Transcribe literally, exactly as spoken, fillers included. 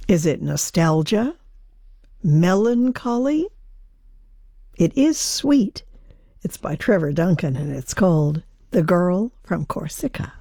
Is it nostalgia? Melancholy? It is sweet. It's by Trevor Duncan, and it's called The Girl from Corsica.